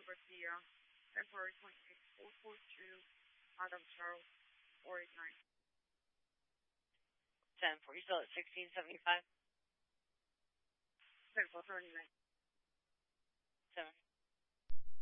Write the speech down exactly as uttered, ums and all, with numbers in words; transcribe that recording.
Garcia, February twenty-sixth, four four two, Adam Charles, four eight nine. ten four, you still at sixteen seventy-five? ten four thirty-nine. seven.